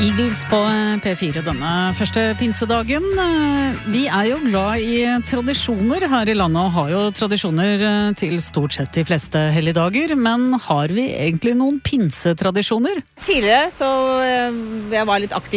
Eagles på P4 denne første pinsedagen. Vi jo glad i tradisjoner her i landet, og har jo tradisjoner til stort sett de fleste helligdager. Men har vi egentlig noen pinsetradisjoner? Tidligere så jeg var litt aktiv